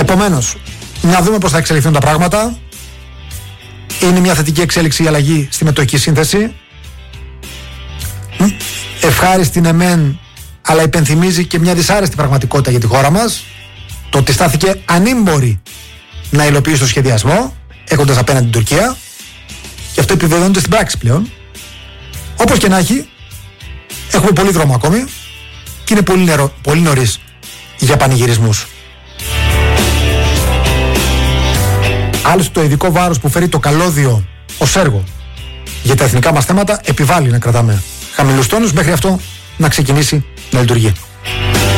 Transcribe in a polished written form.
Επομένως, να δούμε πώς θα εξελιχθούν τα πράγματα. Είναι μια θετική εξέλιξη η αλλαγή στη μετοχική σύνθεση. Ευχάριστη ναι μεν, αλλά υπενθυμίζει και μια δυσάρεστη πραγματικότητα για τη χώρα μας. Το ότι στάθηκε ανήμπορη να υλοποιήσει το σχεδιασμό, έχοντας απέναντι την Τουρκία. Και αυτό επιβεβαιώνεται στην πράξη πλέον. Όπως και να έχει, έχουμε πολύ δρόμο ακόμη και είναι πολύ νωρίς για πανηγυρισμούς. Άλλωστε το ειδικό βάρος που φέρει το καλώδιο ως έργο για τα εθνικά μας θέματα επιβάλλει να κρατάμε χαμηλούς τόνους μέχρι αυτό να ξεκινήσει να λειτουργεί.